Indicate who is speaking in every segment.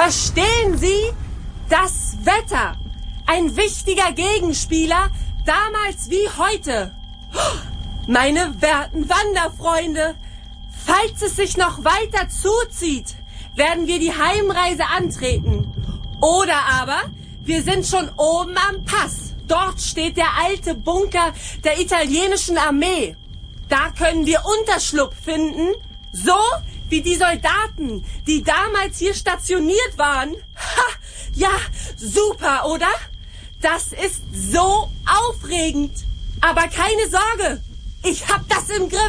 Speaker 1: Verstehen Sie? Das Wetter. Ein wichtiger Gegenspieler, damals wie heute. Meine werten Wanderfreunde, falls es sich noch weiter zuzieht, werden wir die Heimreise antreten. Oder aber, wir sind schon oben am Pass. Dort steht der alte Bunker der italienischen Armee. Da können wir Unterschlupf finden, so wie die Soldaten, die damals hier stationiert waren. Ha, ja, super, oder? Das ist so aufregend. Aber keine Sorge, ich hab das im Griff.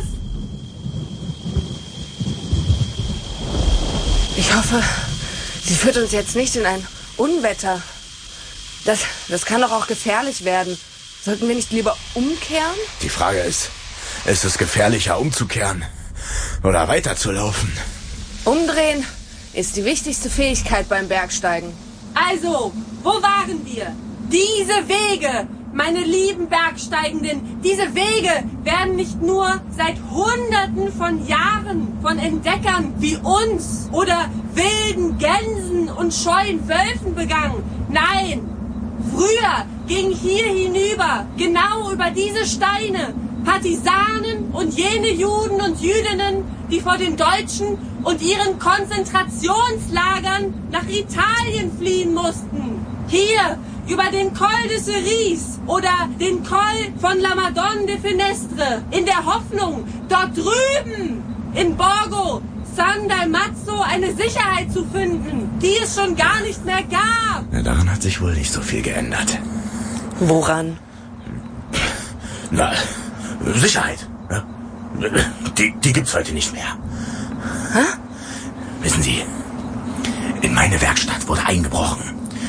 Speaker 2: Ich hoffe, sie führt uns jetzt nicht in ein Unwetter. Das kann doch auch gefährlich werden. Sollten wir nicht lieber umkehren?
Speaker 3: Die Frage ist es gefährlicher umzukehren oder weiterzulaufen?
Speaker 2: Umdrehen ist die wichtigste Fähigkeit beim Bergsteigen.
Speaker 1: Also, wo waren wir? Diese Wege, meine lieben Bergsteigenden, diese Wege werden nicht nur seit Hunderten von Jahren von Entdeckern wie uns oder wilden Gänsen und scheuen Wölfen begangen. Nein, früher ging hier hinüber, genau über diese Steine, Partisanen und jene Juden und Jüdinnen, die vor den Deutschen und ihren Konzentrationslagern nach Italien fliehen mussten. Hier über den Col de Cerise oder den Col von la Madone de Finestre, in der Hoffnung, dort drüben in Borgo San Dalmazzo eine Sicherheit zu finden, die es schon gar nicht mehr gab.
Speaker 3: Ja, daran hat sich wohl nicht so viel geändert.
Speaker 2: Woran?
Speaker 3: Na, Sicherheit. Ja? Die gibt's heute nicht mehr.
Speaker 2: Hä?
Speaker 3: Wissen Sie, in meine Werkstatt wurde eingebrochen.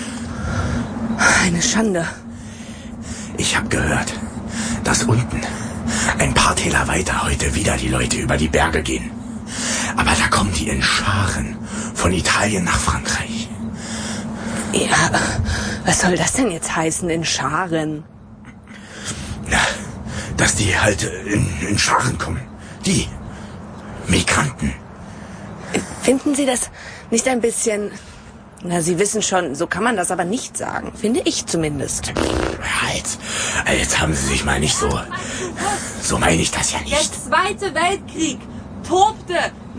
Speaker 2: Eine Schande.
Speaker 3: Ich habe gehört, dass unten, ein paar Täler weiter, heute wieder die Leute über die Berge gehen. Aber da kommen die in Scharen von Italien nach Frankreich.
Speaker 2: Ja, was soll das denn jetzt heißen, in Scharen?
Speaker 3: Na, dass die halt in Scharen kommen. Die Migranten.
Speaker 2: Finden Sie das nicht ein bisschen... Na, Sie wissen schon, so kann man das aber nicht sagen. Finde ich zumindest.
Speaker 3: Ja, jetzt haben Sie sich mal nicht so... So meine ich das ja nicht.
Speaker 1: Der Zweite Weltkrieg tobte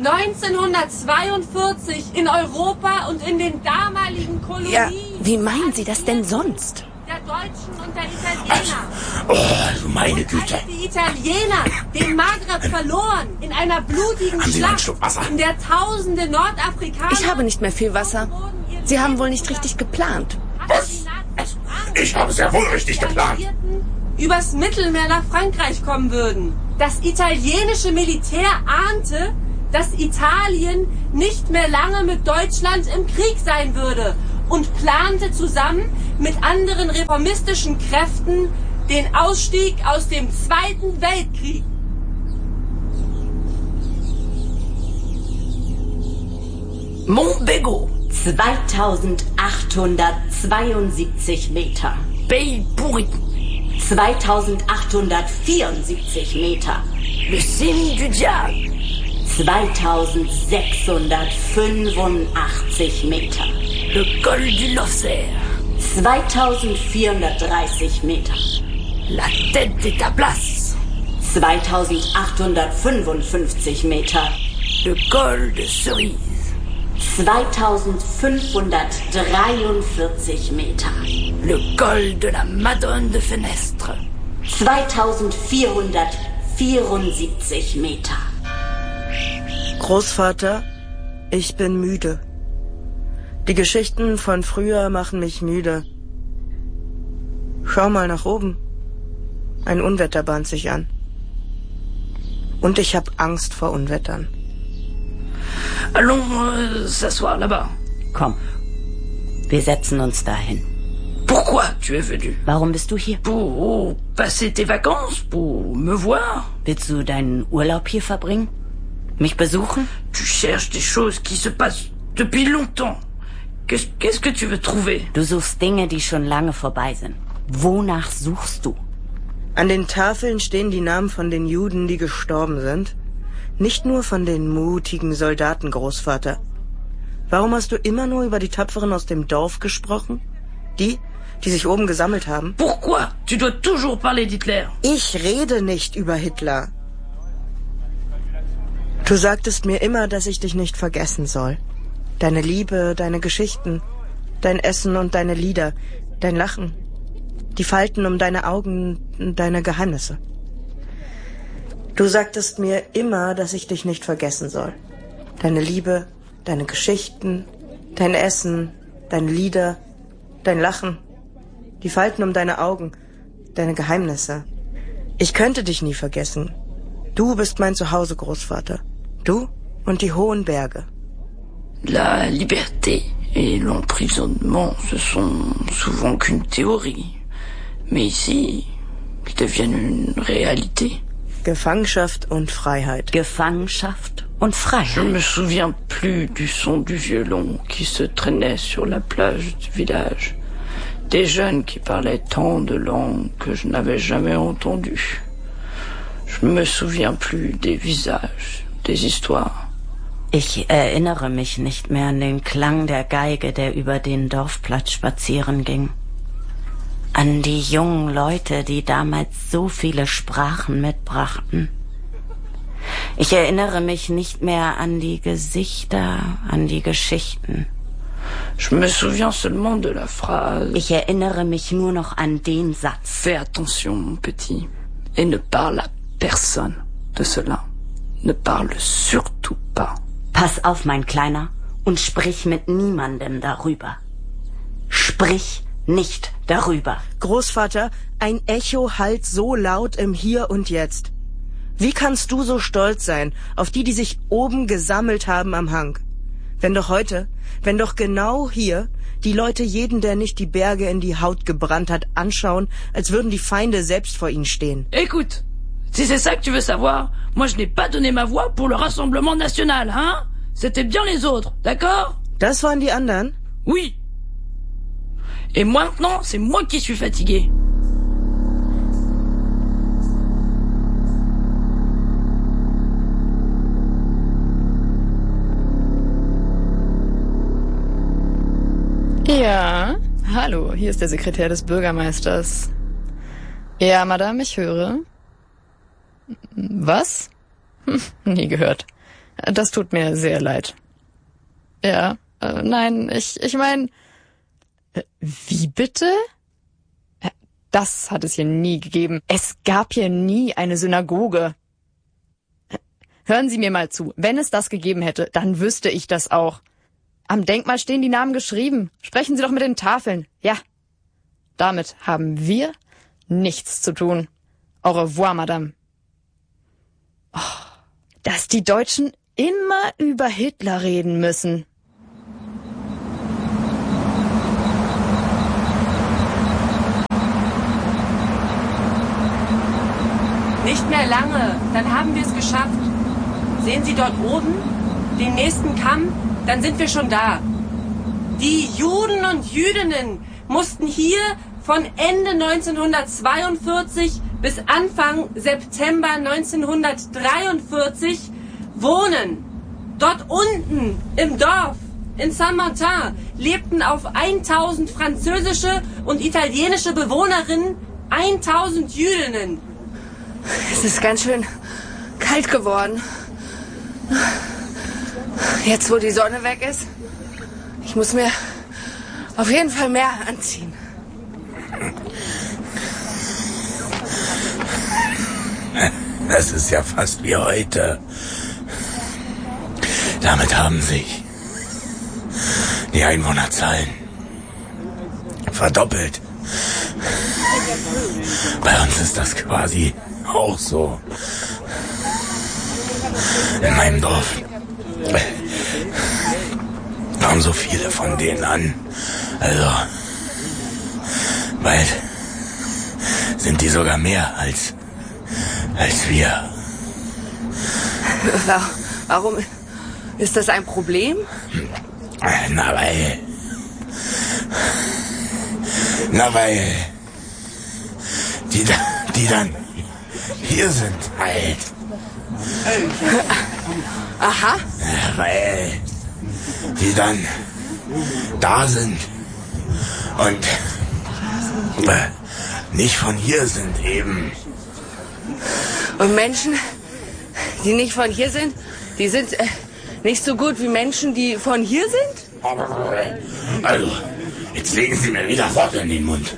Speaker 1: 1942 in Europa und in den damaligen Kolonien.
Speaker 2: Ja, wie meinen Sie das denn sonst?
Speaker 1: Der Deutschen und der Italiener.
Speaker 3: Oh, meine Güte.
Speaker 1: Als die Italiener den Maghreb verloren in einer blutigen
Speaker 3: Haben Sie noch einen
Speaker 1: Schlacht,
Speaker 3: Schluck Wasser?
Speaker 1: in der tausende Nordafrikaner...
Speaker 2: Ich habe nicht mehr viel Wasser. Sie haben wohl nicht richtig geplant.
Speaker 3: Was? Ich habe sehr wohl richtig geplant.
Speaker 1: Übers Mittelmeer nach Frankreich kommen würden. Das italienische Militär ahnte, dass Italien nicht mehr lange mit Deutschland im Krieg sein würde und plante zusammen mit anderen reformistischen Kräften den Ausstieg aus dem Zweiten Weltkrieg.
Speaker 4: Montbégot.
Speaker 5: 2872 Meter.
Speaker 4: Pays pourri.
Speaker 5: 2874 Meter.
Speaker 4: Le signe du diable.
Speaker 5: 2685 Meter.
Speaker 4: Le col du Lofser.
Speaker 5: 2430 Meter.
Speaker 4: La tête de ta place.
Speaker 5: 2855 Meter.
Speaker 4: Le col de Cerise.
Speaker 5: 2543 Meter.
Speaker 4: Le col de la Madone de Finestre.
Speaker 5: 2474 Meter.
Speaker 2: Großvater, ich bin müde. Die Geschichten von früher machen mich müde. Schau mal nach oben. Ein Unwetter bahnt sich an. Und ich habe Angst vor Unwettern.
Speaker 4: Allons s'asseoir là-bas.
Speaker 5: Komm, wir setzen uns dahin.
Speaker 4: Pourquoi tu es venu?
Speaker 5: Warum bist du hier?
Speaker 4: Pour passer tes vacances, pour me voir.
Speaker 5: Willst du deinen Urlaub hier verbringen? Mich besuchen?
Speaker 4: Tu cherches des choses qui se passent depuis longtemps. Qu'est-ce que tu veux trouver?
Speaker 5: Du suchst Dinge, die schon lange vorbei sind. Wonach suchst du?
Speaker 2: An den Tafeln stehen die Namen von den Juden, die gestorben sind. Nicht nur von den mutigen Soldaten, Großvater.
Speaker 6: Warum hast du immer nur über die Tapferen aus dem Dorf gesprochen? Die sich oben gesammelt haben?
Speaker 4: Pourquoi? Tu dois toujours parler d'Hitler.
Speaker 6: Ich rede nicht über Hitler. Du sagtest mir immer, dass ich dich nicht vergessen soll. Deine Liebe, deine Geschichten, dein Essen und deine Lieder, dein Lachen, die Falten um deine Augen, deine Geheimnisse. Du sagtest mir immer, dass ich dich nicht vergessen soll. Deine Liebe, deine Geschichten, dein Essen, deine Lieder, dein Lachen, die Falten um deine Augen, deine Geheimnisse. Ich könnte dich nie vergessen. Du bist mein Zuhause, Großvater. Du und die hohen Berge.
Speaker 4: La liberté et l'emprisonnement, ce sont souvent qu'une théorie. Mais ici, ils deviennent une réalité.
Speaker 6: Gefangenschaft und Freiheit.
Speaker 5: Gefangenschaft und Freiheit.
Speaker 4: Je me souviens plus du son du violon qui se traînait sur la plage du village. Des jeunes qui parlaient tant de langues que je n'avais jamais entendues. Je me souviens plus des visages, des histoires.
Speaker 5: Ich erinnere mich nicht mehr an den Klang der Geige, der über den Dorfplatz spazieren ging. An die jungen Leute, die damals so viele Sprachen mitbrachten. Ich erinnere mich nicht mehr an die Gesichter, an die Geschichten.
Speaker 4: Je me souviens seulement de la phrase.
Speaker 5: Ich erinnere mich nur noch an den Satz.
Speaker 4: Fais attention, mon petit, et ne parle à personne de cela. Ne parle surtout pas.
Speaker 5: Pass auf, mein Kleiner, und sprich mit niemandem darüber. Sprich nicht darüber.
Speaker 6: Großvater, ein Echo hallt so laut im Hier und Jetzt. Wie kannst du so stolz sein auf die sich oben gesammelt haben am Hang? Wenn doch genau hier die Leute jeden, der nicht die Berge in die Haut gebrannt hat, anschauen, als würden die Feinde selbst vor ihnen stehen.
Speaker 4: Écoute, si c'est ça que tu veux savoir, moi je n'ai pas donné ma voix pour le Rassemblement National, hein? C'était bien les autres, d'accord?
Speaker 6: Das waren die anderen?
Speaker 4: Oui. Et maintenant, c'est moi qui suis fatigué.
Speaker 7: Ja, hallo, hier ist der Sekretär des Bürgermeisters. Ja, Madame, ich höre. Was? Nie gehört. Das tut mir sehr leid. Ja, nein, ich meine... Wie bitte? Das hat es hier nie gegeben. Es gab hier nie eine Synagoge. Hören Sie mir mal zu. Wenn es das gegeben hätte, dann wüsste ich das auch. Am Denkmal stehen die Namen geschrieben. Sprechen Sie doch mit den Tafeln. Ja. Damit haben wir nichts zu tun. Au revoir, Madame. Oh, dass die Deutschen immer über Hitler reden müssen.
Speaker 1: Nicht mehr lange, dann haben wir es geschafft. Sehen Sie dort oben den nächsten Kamm? Dann sind wir schon da. Die Juden und Jüdinnen mussten hier von Ende 1942 bis Anfang September 1943 wohnen. Dort unten im Dorf in Saint-Martin lebten auf 1000 französische und italienische Bewohnerinnen 1000 Jüdinnen.
Speaker 2: Es ist ganz schön kalt geworden. Jetzt, wo die Sonne weg ist, ich muss mir auf jeden Fall mehr anziehen.
Speaker 3: Das ist ja fast wie heute. Damit haben sich die Einwohnerzahlen verdoppelt. Bei uns ist das quasi auch so. In meinem Dorf kommen so viele von denen an. Also, bald sind die sogar mehr als wir.
Speaker 2: Warum ist das ein Problem?
Speaker 3: Na weil die dann hier sind halt.
Speaker 2: Aha.
Speaker 3: Weil die dann da sind und nicht von hier sind eben.
Speaker 2: Und Menschen, die nicht von hier sind, die sind nicht so gut wie Menschen, die von hier sind?
Speaker 3: Also, jetzt legen Sie mir wieder Worte in den Mund.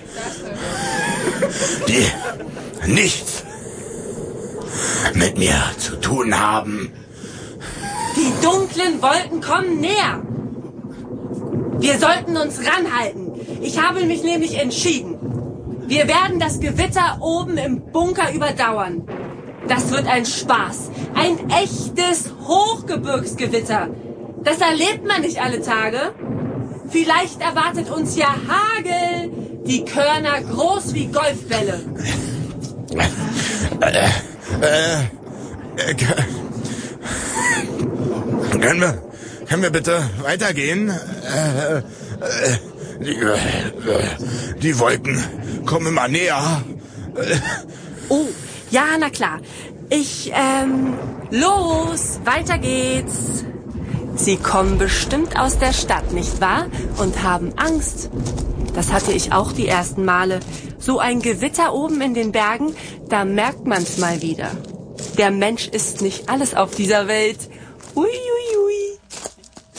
Speaker 3: Die nichts mit mir zu tun haben.
Speaker 1: Die dunklen Wolken kommen näher. Wir sollten uns ranhalten. Ich habe mich nämlich entschieden. Wir werden das Gewitter oben im Bunker überdauern. Das wird ein Spaß. Ein echtes Hochgebirgsgewitter. Das erlebt man nicht alle Tage. Vielleicht erwartet uns ja Hagel. Die Körner groß wie Golfbälle.
Speaker 3: Können wir bitte weitergehen? Die Wolken kommen immer näher.
Speaker 1: Oh, ja, na klar. Los, weiter geht's. Sie kommen bestimmt aus der Stadt, nicht wahr? Und haben Angst. Das hatte ich auch die ersten Male. So ein Gewitter oben in den Bergen, da merkt man's mal wieder. Der Mensch ist nicht alles auf dieser Welt. Ui,